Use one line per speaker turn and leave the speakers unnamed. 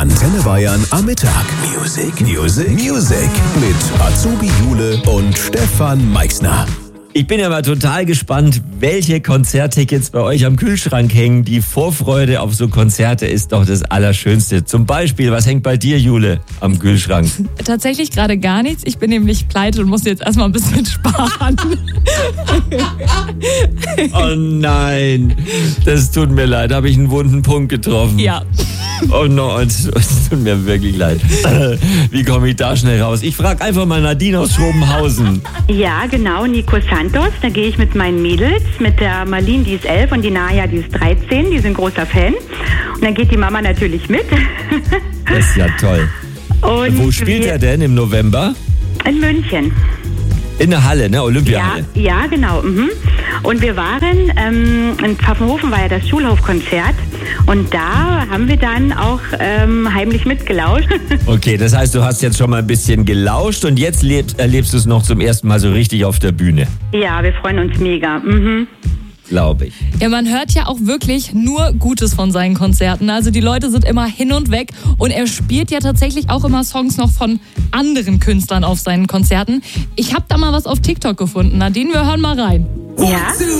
Antenne Bayern am Mittag. Music mit Azubi Jule und Stefan Meixner.
Ich bin ja mal total gespannt, welche Konzerttickets bei euch am Kühlschrank hängen. Die Vorfreude auf so Konzerte ist doch das Allerschönste. Zum Beispiel, was hängt bei dir, Jule, am Kühlschrank?
Tatsächlich gerade gar nichts. Ich bin nämlich pleite und muss jetzt erstmal ein bisschen sparen.
Oh nein, das tut mir leid. Da habe ich einen wunden Punkt getroffen.
Ja.
Oh no, es tut mir wirklich leid. Wie komme ich da schnell raus? Ich frage einfach mal Nadine aus Schobenhausen.
Ja, genau, Nico Santos. Da gehe ich mit meinen Mädels, mit der Marlene, die ist 11 und die Naya, die ist 13. Die sind großer Fan. Und dann geht die Mama natürlich mit.
Das ist ja toll.
Und
wo spielt er denn im November?
In München.
In der Halle, ne? Olympiahalle.
Ja, genau. Mhm. Und wir waren, in Pfaffenhofen war ja das Schulhofkonzert. Und da haben wir dann auch heimlich mitgelauscht.
Okay, das heißt, du hast jetzt schon mal ein bisschen gelauscht und jetzt erlebst du es noch zum ersten Mal so richtig auf der Bühne.
Ja, wir freuen uns mega. Mhm.
Glaube ich.
Ja, man hört ja auch wirklich nur Gutes von seinen Konzerten. Also die Leute sind immer hin und weg und er spielt ja tatsächlich auch immer Songs noch von anderen Künstlern auf seinen Konzerten. Ich habe da mal was auf TikTok gefunden. Nadine, wir hören mal rein.
Ja.
1, 2,